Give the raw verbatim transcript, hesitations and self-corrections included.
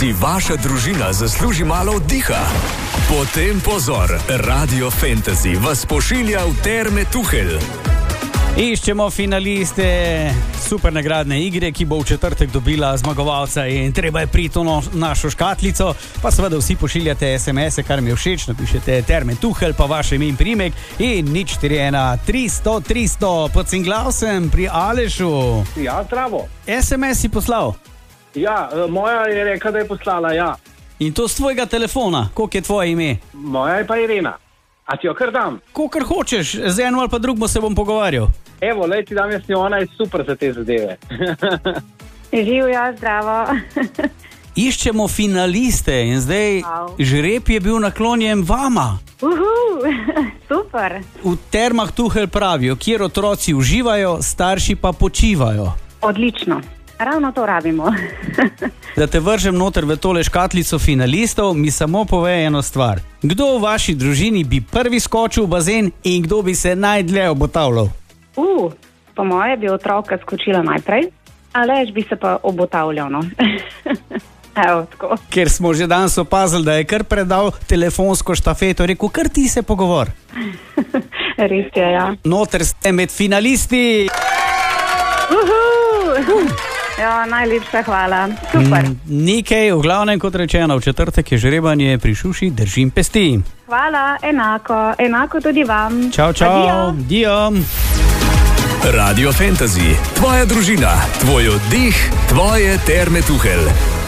Si vaša družina zasluži malo oddiha? Potem pozor, Radio Fantasy vas pošilja v Terme Tuhelj. Iščemo finaliste super nagradne igre, ki bo v četrtek dobila zmagovalca in treba je priti v našo škatlico, pa seveda vsi pošiljate es em es-e, kar mi je všeč, napišete Terme Tuhelj, pa vaše ime in priimek in nič štiri ena tristo tristo. Pocinglav sem pri Alešu. Ja, zdravo. es em es si poslal? Ja, moja je rekla, da je poslala, ja. In to z tvojega telefona, koliko je tvoje ime? Moja je pa Irena. A ti jo kar dam? Kolikor hočeš, z eno ali pa drugmo se bom pogovarjal. Evo, lej ti dam, jaz ti, ona je super za te zadeve. Živ, ja, zdravo. Iščemo finaliste in zdaj Wow. žreb je bil naklonjen vama. Uhu, super. V Termah Tuhelj pravijo, kjer otroci uživajo, starši pa počivajo. Odlično. Ravno to rabimo. Da te vržem noter v tole škatlico finalistov, mi samo pove eno stvar. Kdo v vaši družini bi prvi skočil v bazen in kdo bi se najdlje obotavljal? Uh, po moje bi otroka skočila najprej, Aleš bi se pa obotavljal, no. Evo, tako. Ker smo že danes opazili, da je kar predal telefonsko štafeto, rekel, kar ti se pogovor. Res je, ja. Noter ste med finalisti. Uhu. Ja, najlepša hvala. Super. Mm, Nekaj, v glavnem, kot rečeno, v četrtek je žrebanje pri Šuši, držim pesti. Hvala, enako. Enako tudi vam. Čau, čau. Dio. Radio Fantasy, tvoja družina, tvoj oddih, tvoje Terme Tuhelj.